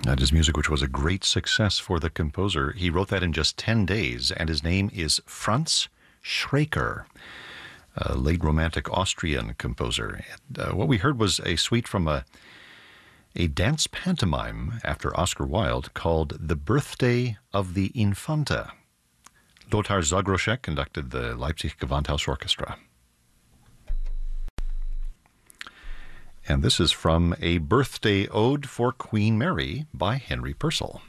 That is music which was a great success for the composer. He wrote that in just 10 days, and his name is Franz Schreker, a late Romantic Austrian composer. And, what we heard was a suite from a dance pantomime after Oscar Wilde called The Birthday of the Infanta. Lothar Zagroszek conducted the Leipzig Gewandhaus Orchestra. And this is from A Birthday Ode for Queen Mary by Henry Purcell.